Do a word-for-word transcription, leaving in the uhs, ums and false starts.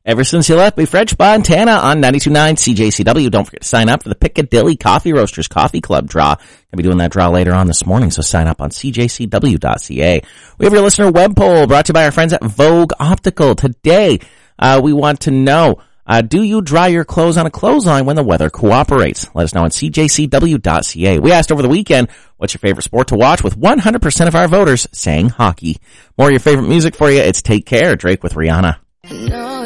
Ever since you left me, French Montana on ninety-two point nine C J C W. Don't forget to sign up for the Piccadilly Coffee Roasters Coffee Club draw. Gonna be doing that draw later on this morning, so sign up on C J C W dot C A. We have your listener web poll brought to you by our friends at Vogue Optical. Today, uh, we want to know, uh, do you dry your clothes on a clothesline when the weather cooperates? Let us know on C J C W dot C A. We asked over the weekend, what's your favorite sport to watch, with one hundred percent of our voters saying hockey. More of your favorite music for you. It's Take Care, Drake with Rihanna. No.